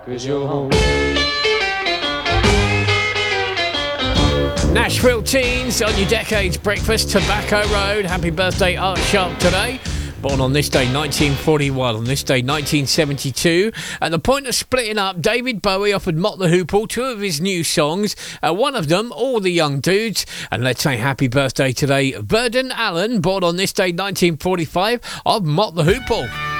'cause you're home. Nashville Teens on your Decades Breakfast, Tobacco Road. Happy birthday, Art Sharp, today. Born on this day, 1941. On this day, 1972. At the point of splitting up, David Bowie offered Mott the Hoople two of his new songs. One of them, All the Young Dudes. And let's say happy birthday today, Verdon Allen, born on this day, 1945, of Mott the Hoople.